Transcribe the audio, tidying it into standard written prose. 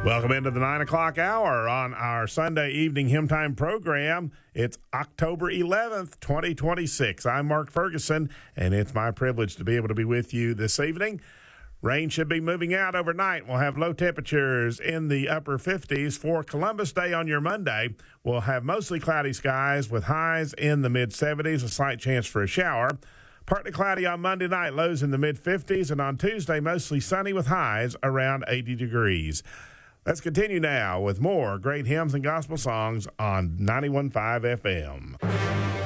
Welcome into the 9 o'clock hour on our Sunday evening Hymn Time program. It's October 11th, 2026. I'm Mark Ferguson, and it's my privilege to be able to be with you this evening. Rain should be moving out overnight. We'll have low temperatures in the upper 50s. For Columbus Day on your Monday, we'll have mostly cloudy skies with highs in the mid-70s, a slight chance for a shower. Partly cloudy on Monday night, lows in the mid-50s, and on Tuesday, mostly sunny with highs around 80 degrees. Let's continue now with more great hymns and gospel songs on 91.5 FM.